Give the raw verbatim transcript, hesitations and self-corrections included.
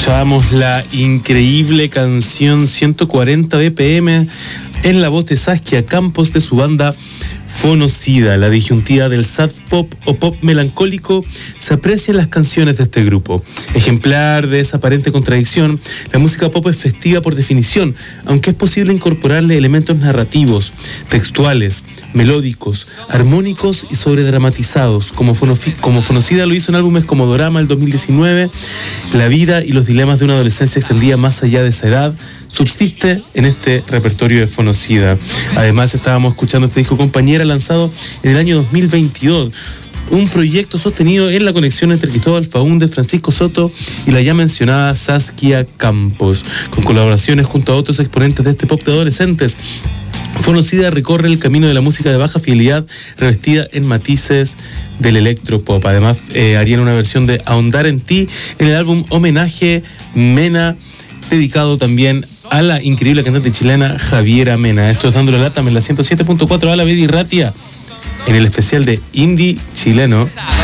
Escuchábamos la increíble canción ciento cuarenta B P M en la voz de Saskia Campos de su banda Fonocida. La disyuntiva del sad pop o pop melancólico se aprecia en las canciones de este grupo. Ejemplar de esa aparente contradicción, la música pop es festiva por definición, aunque es posible incorporarle elementos narrativos, textuales, melódicos, armónicos y sobredramatizados, como, Fonofi- como Fonocida lo hizo en álbumes como Dorama el dos mil diecinueve. La vida y los dilemas de una adolescencia extendida más allá de esa edad subsiste en este repertorio de Fonocida. Además, estábamos escuchando este disco Compañera, lanzado en el año dos mil veintidós, un proyecto sostenido en la conexión entre Cristóbal Faúndez, Francisco Soto y la ya mencionada Saskia Campos, con colaboraciones junto a otros exponentes de este pop de adolescentes. Fonocida recorre el camino de la música de baja fidelidad revestida en matices del electropop. Además, eh, harían una versión de Ahondar en ti en el álbum Homenaje Mena, dedicado también a la increíble cantante chilena Javiera Mena. Esto es Dándole Lata en la ciento siete punto cuatro a la Bedi Ratia, en el especial de Indie Chileno.